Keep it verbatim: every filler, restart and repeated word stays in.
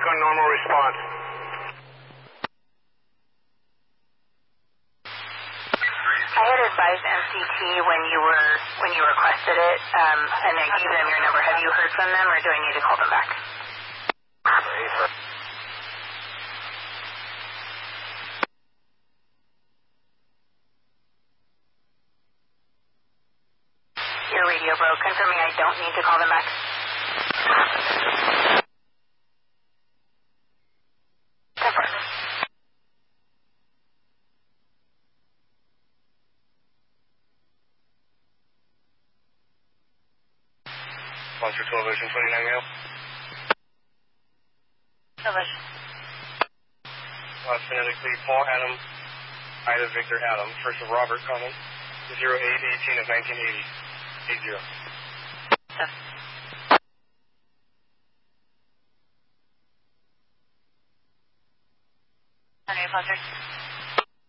back on normal response. I had advised M C T when you were when you requested it, um, and I gave them your number. Have you heard from them, or do I need to call them back? Your radio broke. Confirming I don't need to call them back. Confirm. Sponsor Television twenty-nine male. Television. Uh, phonetically, Paul Adam, Ida Victor Adam, first of Robert Common, zero eight eighteen of nineteen eighty, eight zero. So. How do you